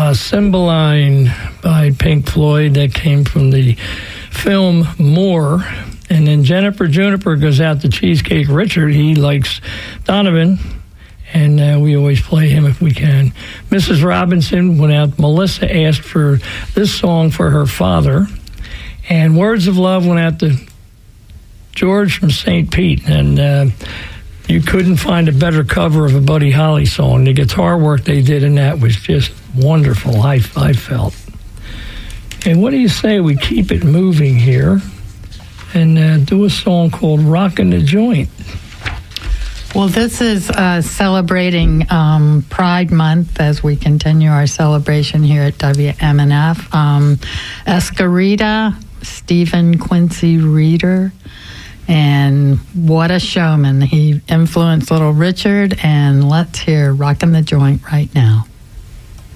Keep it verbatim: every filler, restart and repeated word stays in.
uh, Cymbeline by Pink Floyd that came from the film More. And then Jennifer Juniper goes out to Cheesecake Richard. He likes Donovan, and uh, we always play him if we can. Missus Robinson went out. Melissa asked for this song for her father. And Words of Love went out to George from Saint Pete. And uh, you couldn't find a better cover of a Buddy Holly song. The guitar work they did in that was just wonderful, I, I felt. And what do you say we keep it moving here and uh, do a song called Rockin' the Joint? Well, this is uh, celebrating um, Pride Month as we continue our celebration here at W M N F. Um, Escarita, Stephen Quincy Reader, and what a showman. He influenced Little Richard, and let's hear Rockin' the Joint right now.